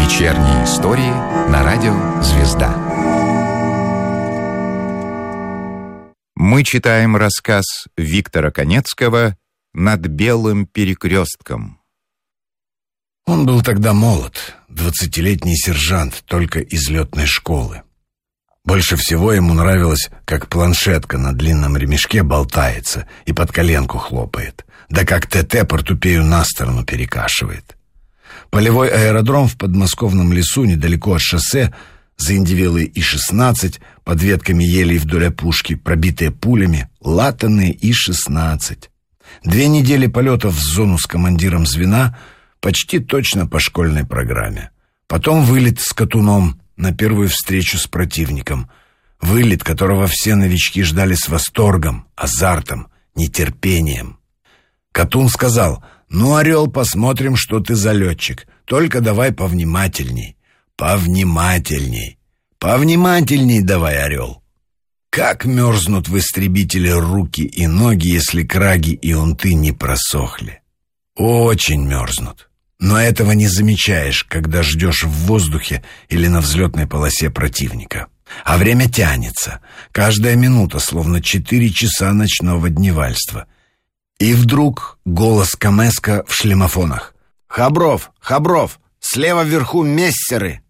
Вечерние истории на радио «Звезда». Мы читаем рассказ Виктора Канецкого «Над белым перекрестком». Он был тогда молод, 20-летний сержант, только из летной школы. Больше всего ему нравилось, как планшетка на длинном ремешке болтается и под коленку хлопает, да как ТТ портупею на сторону перекашивает. Полевой аэродром в подмосковном лесу недалеко от шоссе, заиндевелые И-16, под ветками елей вдоль опушки, пробитые пулями, латанные И-16. 2 недели полетов в зону с командиром звена, почти точно по школьной программе. Потом вылет с Катуном на первую встречу с противником. Вылет, которого все новички ждали с восторгом, азартом, нетерпением. Катун сказал: «Ну, Орел, посмотрим, что ты за летчик. Только давай повнимательней. Повнимательней. Повнимательней давай, Орел». Как мерзнут в истребителе руки и ноги, если краги и унты не просохли. Очень мерзнут. Но этого не замечаешь, когда ждешь в воздухе или на взлетной полосе противника. А время тянется. Каждая минута, словно 4 часа ночного дневальства. И вдруг голос Камеска в шлемофонах: «Хабров! Хабров! Слева вверху мессеры!»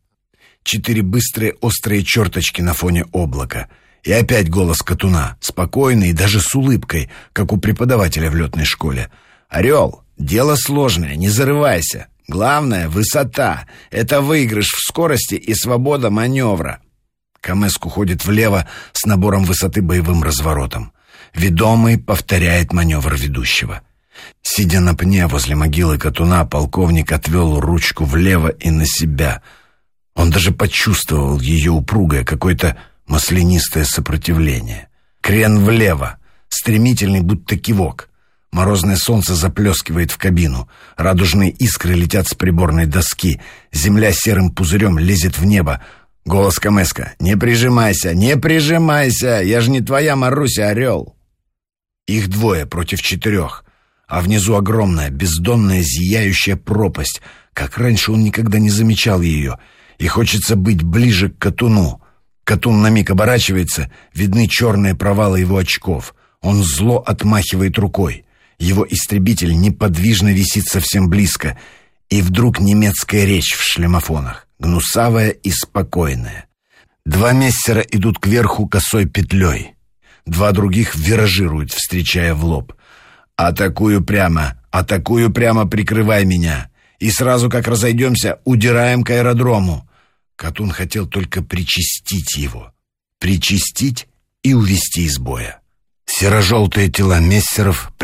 4 быстрые острые черточки на фоне облака. И опять голос Катуна, спокойный и даже с улыбкой, как у преподавателя в летной школе: «Орел, дело сложное, не зарывайся. Главное — высота. Это выигрыш в скорости и свобода маневра». Камеск уходит влево с набором высоты боевым разворотом. Ведомый повторяет маневр ведущего. Сидя на пне возле могилы Катуна, полковник отвел ручку влево и на себя. Он даже почувствовал ее упругое, какое-то маслянистое сопротивление. Крен влево, стремительный, будто кивок. Морозное солнце заплескивает в кабину. Радужные искры летят с приборной доски. Земля серым пузырем лезет в небо. Голос Камеска: «Не прижимайся, не прижимайся! Я же не твоя Маруся, Орел!» Их 2 против 4, а внизу огромная, бездонная, зияющая пропасть. Как раньше он никогда не замечал ее. И хочется быть ближе к Катуну. Катун на миг оборачивается, видны черные провалы его очков. Он зло отмахивает рукой. Его истребитель неподвижно висит совсем близко. И вдруг немецкая речь в шлемофонах, гнусавая и спокойная. 2 мессера идут кверху косой петлей. 2 других виражируют, встречая в лоб. атакую прямо, прикрывай меня. И сразу, как разойдемся, удираем к аэродрому». Катун хотел только причастить его. Причастить и увести из боя. Серо-желтые тела мессеров